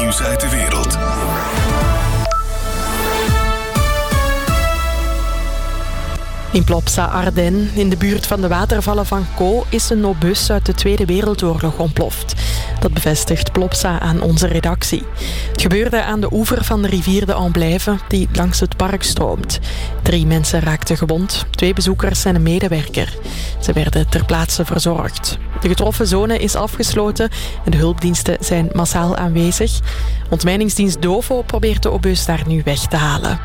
nieuws uit de wereld. In Plopsa, Ardennes, in de buurt van de watervallen van Caux, is een obus uit de Tweede Wereldoorlog ontploft. Dat bevestigt Plopsa aan onze redactie. Het gebeurde aan de oever van de rivier de Amblève, die langs het park stroomt. 3 mensen raakten gewond, 2 bezoekers en een medewerker. Ze werden ter plaatse verzorgd. De getroffen zone is afgesloten en de hulpdiensten zijn massaal aanwezig. Ontmijningsdienst Dovo probeert de obus daar nu weg te halen.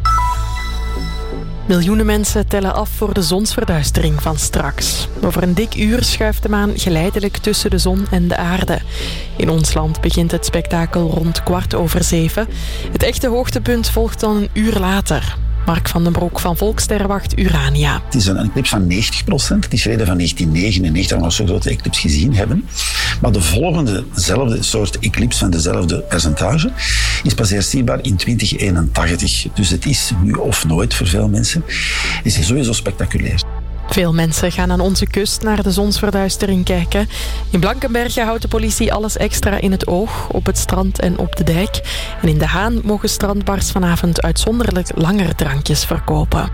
Miljoenen mensen tellen af voor de zonsverduistering van straks. Over een dik uur schuift de maan geleidelijk tussen de zon en de aarde. In ons land begint het spektakel rond 7:15. Het echte hoogtepunt volgt dan een uur later. Mark van den Broek van Volkssterrenwacht Urania. Het is een eclips van 90%. Het is geleden van 1999 dat we zo'n grote eclips gezien hebben. Maar de volgende, dezelfde soort eclips van dezelfde percentage is pas herzienbaar in 2081. Dus het is nu of nooit voor veel mensen. Het is sowieso spectaculair. Veel mensen gaan aan onze kust naar de zonsverduistering kijken. In Blankenberge houdt de politie alles extra in het oog, op het strand en op de dijk. En in De Haan mogen strandbars vanavond uitzonderlijk langer drankjes verkopen.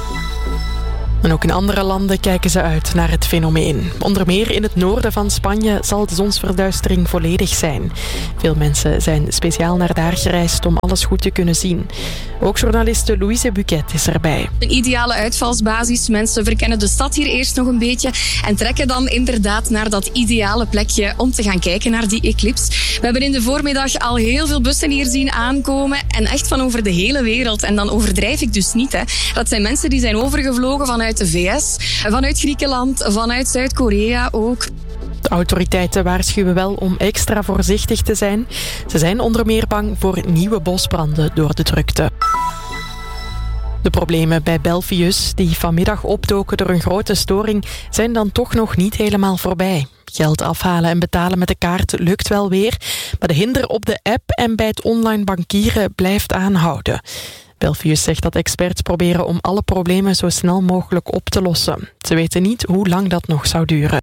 En ook in andere landen kijken ze uit naar het fenomeen. Onder meer in het noorden van Spanje zal de zonsverduistering volledig zijn. Veel mensen zijn speciaal naar daar gereisd om alles goed te kunnen zien. Ook journaliste Louise Buquet is erbij. Een ideale uitvalsbasis. Mensen verkennen de stad hier eerst nog een beetje en trekken dan inderdaad naar dat ideale plekje om te gaan kijken naar die eclips. We hebben in de voormiddag al heel veel bussen hier zien aankomen en echt van over de hele wereld. En dan overdrijf ik dus niet. Dat zijn mensen die zijn overgevlogen vanuit de VS, vanuit Griekenland, vanuit Zuid-Korea ook. De autoriteiten waarschuwen wel om extra voorzichtig te zijn. Ze zijn onder meer bang voor nieuwe bosbranden door de drukte. De problemen bij Belfius, die vanmiddag opdoken door een grote storing, zijn dan toch nog niet helemaal voorbij. Geld afhalen en betalen met de kaart lukt wel weer, maar de hinder op de app en bij het online bankieren blijft aanhouden. Belfius zegt dat experts proberen om alle problemen zo snel mogelijk op te lossen. Ze weten niet hoe lang dat nog zou duren.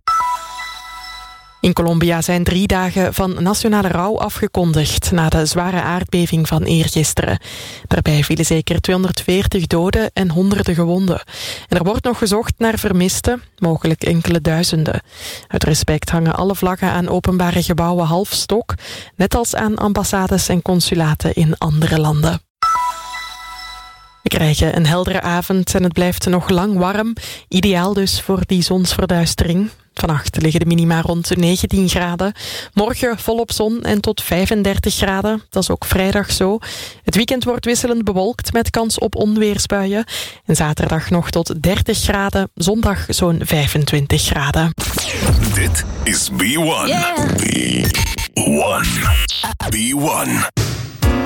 In Colombia zijn 3 dagen van nationale rouw afgekondigd na de zware aardbeving van eergisteren. Daarbij vielen zeker 240 doden en honderden gewonden. En er wordt nog gezocht naar vermisten, mogelijk enkele duizenden. Uit respect hangen alle vlaggen aan openbare gebouwen half stok, net als aan ambassades en consulaten in andere landen. We krijgen een heldere avond en het blijft nog lang warm. Ideaal dus voor die zonsverduistering. Vannacht liggen de minima rond 19 graden. Morgen volop zon en tot 35 graden. Dat is ook vrijdag zo. Het weekend wordt wisselend bewolkt met kans op onweersbuien. En zaterdag nog tot 30 graden. Zondag zo'n 25 graden. Dit is B1. Yeah. B1. B1.